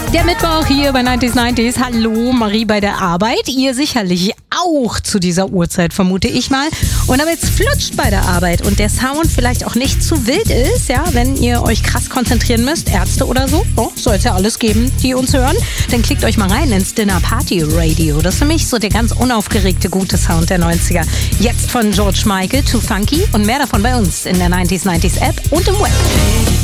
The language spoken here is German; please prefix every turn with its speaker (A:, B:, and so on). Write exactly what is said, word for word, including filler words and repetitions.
A: Der Mittwoch hier bei neunzig neunzig. Hallo, Marie bei der Arbeit. Ihr sicherlich auch zu dieser Uhrzeit, vermute ich mal. Und damit es flutscht bei der Arbeit und der Sound vielleicht auch nicht zu wild ist, ja, wenn ihr euch krass konzentrieren müsst, Ärzte oder so, oh, soll es ja alles geben, die uns hören, dann klickt euch mal rein ins Dinner Party Radio. Das ist für mich so der ganz unaufgeregte, gute Sound der neunziger. Jetzt von George Michael, Too Funky und mehr davon bei uns in der neunzig neunzig App und im Web.